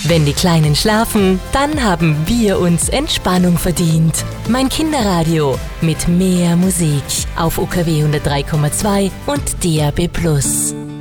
Wenn die Kleinen schlafen, dann haben wir uns Entspannung verdient. Mein Kinderradio mit mehr Musik auf UKW 103,2 und DAB+.